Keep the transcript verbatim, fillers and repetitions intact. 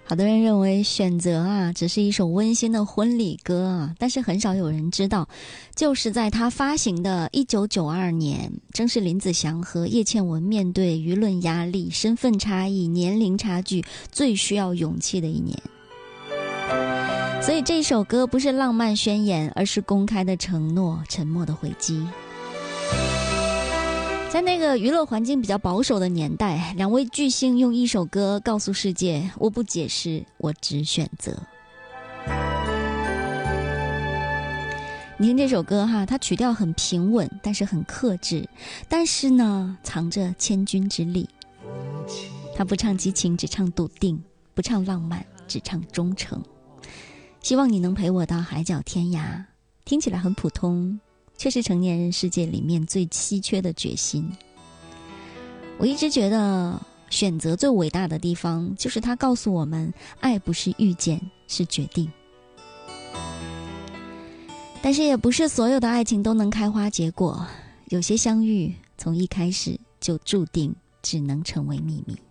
好多人认为选择啊只是一首温馨的婚礼歌啊，但是很少有人知道，就是在他发行的一九九二年，正是林子祥和叶倩文面对舆论压力、身份差异、年龄差距最需要勇气的一年。所以这首歌不是浪漫宣言，而是公开的承诺，沉默的回击。在那个娱乐环境比较保守的年代，两位巨星用一首歌告诉世界，我不解释，我只选择。你听这首歌哈，它曲调很平稳，但是很克制，但是呢藏着千钧之力。它不唱激情，只唱笃定，不唱浪漫，只唱忠诚。希望你能陪我到海角天涯，听起来很普通，却是成年人世界里面最稀缺的决心。我一直觉得选择最伟大的地方，就是它告诉我们，爱不是遇见，是决定。但是也不是所有的爱情都能开花结果，有些相遇从一开始就注定只能成为秘密。